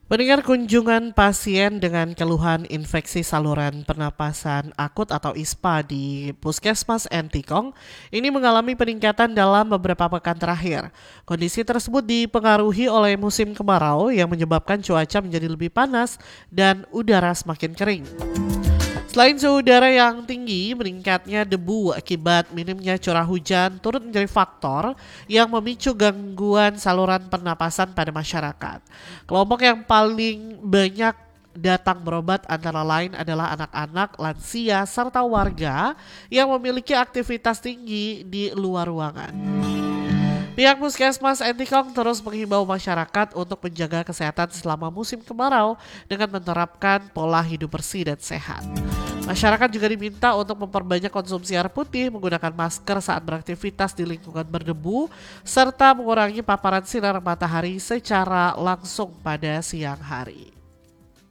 Mendengar kunjungan pasien dengan keluhan infeksi saluran pernapasan akut atau ISPA di Puskesmas Entikong, ini mengalami peningkatan dalam beberapa pekan terakhir. Kondisi tersebut dipengaruhi oleh musim kemarau yang menyebabkan cuaca menjadi lebih panas dan udara semakin kering. Selain suhu udara yang tinggi, meningkatnya debu akibat minimnya curah hujan turut menjadi faktor yang memicu gangguan saluran pernapasan pada masyarakat. Kelompok yang paling banyak datang berobat antara lain adalah anak-anak, lansia, serta warga yang memiliki aktivitas tinggi di luar ruangan. Pihak Puskesmas Entikong terus menghimbau masyarakat untuk menjaga kesehatan selama musim kemarau dengan menerapkan pola hidup bersih dan sehat. Masyarakat juga diminta untuk memperbanyak konsumsi air putih, menggunakan masker saat beraktivitas di lingkungan berdebu, serta mengurangi paparan sinar matahari secara langsung pada siang hari.